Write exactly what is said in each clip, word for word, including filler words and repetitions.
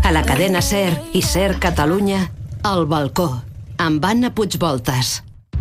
A la cadena SER i SER Catalunya, El Balcó, amb Anna Puigvoltas.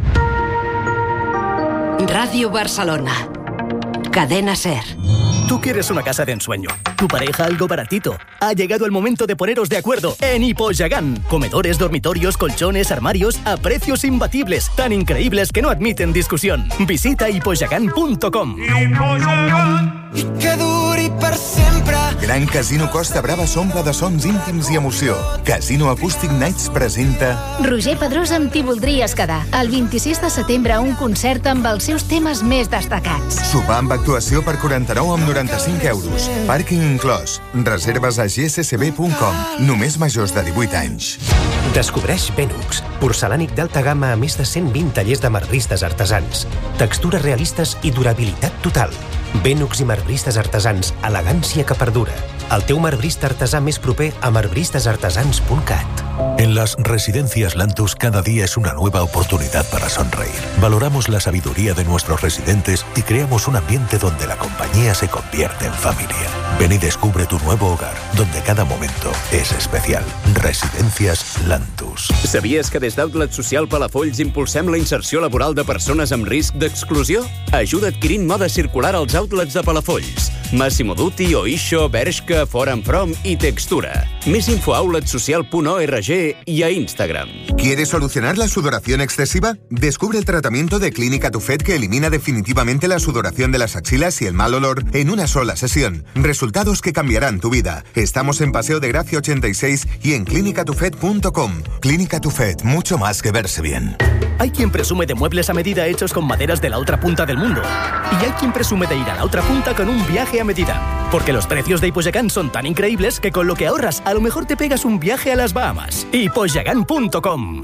Radio Barcelona. Cadena SER. Tú quieres una casa de ensueño, tu pareja algo baratito. Ha llegado el momento de poneros de acuerdo en Hipoyagán. Comedores, dormitorios, colchones, armarios a precios imbatibles, tan increíbles que no admiten discusión. Visita hipoyagán punto com. I que duri per sempre. Gran Casino Costa Brava s'omple de sons íntims i emoció. Casino Acoustic Nights presenta Roger Pedrosa amb T'hi voldries quedar. El vint-i-sis de setembre un concert amb els seus temes més destacats. Sopar amb actuació per quaranta-nou amb noranta-cinc euros. Pàrquing inclòs. Reserves a g s c b punt com. Només majors de divuit anys. Descobreix Benux, porcelànic d'alta gamma a més de cent vint tallers de marbristes artesans. Textures realistes i durabilitat total. Benux i marbristes artesans, elegància que perdura. El teu marbrista artesà més proper a marbristes artesans punt cat. En las residencias Lantus cada día es una nueva oportunidad para sonreír. Valoramos la sabiduría de nuestros residentes y creamos un ambiente donde la compañía se convierte en familia. Ven y descubre tu nuevo hogar, donde cada momento es especial. Residencias Lantus. Sabies que des d'Outlet Social Palafolls impulsem la inserció laboral de persones amb risc d'exclusió? Ajuda adquirint moda circular als outlets de Palafolls. Massimo Dutti, Oixo, Bershka, Forum From i Textura. Més info a outlet social punt org y a Instagram. ¿Quieres solucionar la sudoración excesiva? Descubre el tratamiento de Clínica Tufet que elimina definitivamente la sudoración de las axilas y el mal olor en una sola sesión. Resultados que cambiarán tu vida. Estamos en Paseo de Gracia ochenta y seis y en clínica tufet punto com. Clínica Tufet, mucho más que verse bien. Hay quien presume de muebles a medida hechos con maderas de la otra punta del mundo. Y hay quien presume de ir a la otra punta con un viaje a medida. Porque los precios de Hipoyagán son tan increíbles que con lo que ahorras a lo mejor te pegas un viaje a las Bahamas. hipoyagán punto com.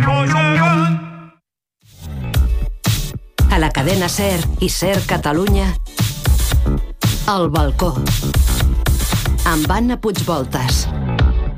A la cadena SER i SER Catalunya, El Balcó, amb Anna Puigvoltas.